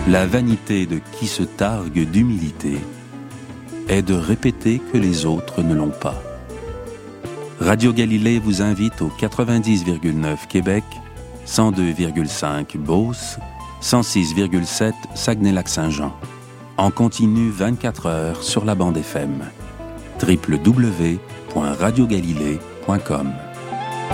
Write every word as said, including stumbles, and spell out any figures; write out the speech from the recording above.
La vanité de qui se targue d'humilité est de répéter que les autres ne l'ont pas. Radio Galilée vous invite au quatre-vingt-dix virgule neuf Québec, cent deux virgule cinq Beauce, cent six virgule sept Saguenay-Lac-Saint-Jean. En continu vingt-quatre heures sur la bande F M. w w w point radio galilée point com